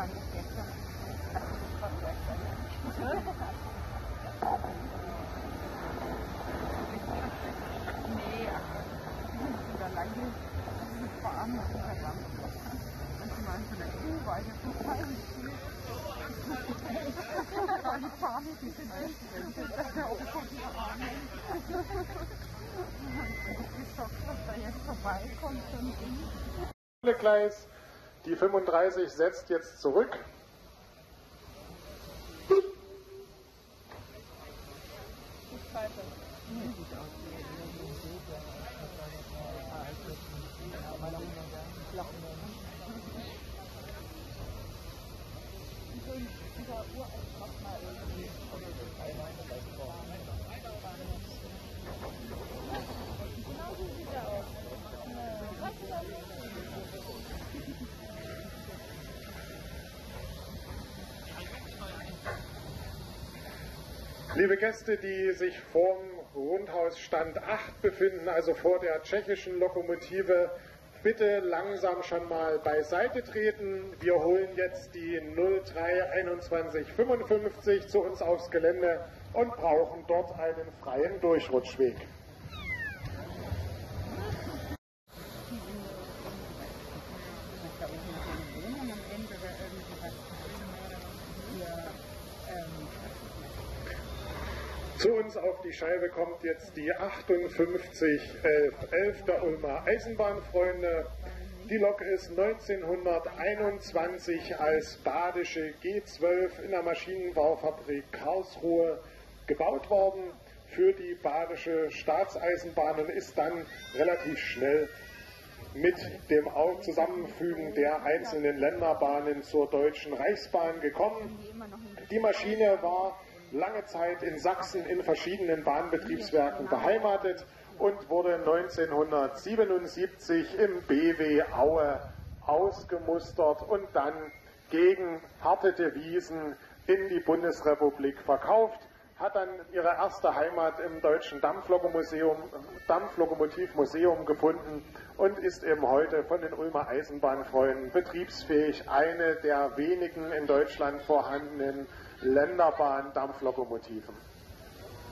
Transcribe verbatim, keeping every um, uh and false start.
fand ich gestern, also das war gestern. Nee, oder lange fahren und verdammt. Und sie meinen von der Kuh weiter total viel. Weil die Fahne, die sind echt drin, dass der Ofen fahren. Ich bin geschockt, dass da jetzt vorbeikommt und ich. Gleis, die fünfunddreißig setzt jetzt zurück. Liebe Gäste, die sich vorm Rundhausstand acht befinden, also vor der tschechischen Lokomotive, bitte langsam schon mal beiseite treten. Wir holen jetzt die null drei einundzwanzig fünfundfünfzig zu uns aufs Gelände und brauchen dort einen freien Durchrutschweg. Zu uns auf die Scheibe kommt jetzt die achtundfünfzig elf elf der Ulmer Eisenbahnfreunde. Die Lok ist neunzehnhunderteinundzwanzig als badische G zwölf in der Maschinenbaufabrik Karlsruhe gebaut worden für die badische Staatseisenbahn und ist dann relativ schnell mit dem Zusammenfügen der einzelnen Länderbahnen zur Deutschen Reichsbahn gekommen. Die Maschine war lange Zeit in Sachsen in verschiedenen Bahnbetriebswerken beheimatet und wurde neunzehnhundertsiebenundsiebzig im B W Aue ausgemustert und dann gegen harte Devisen in die Bundesrepublik verkauft, hat dann ihre erste Heimat im Deutschen Dampflokomotivmuseum, Dampflokomotivmuseum gefunden und ist eben heute von den Ulmer Eisenbahnfreunden betriebsfähig, eine der wenigen in Deutschland vorhandenen Länderbahn-Dampflokomotiven.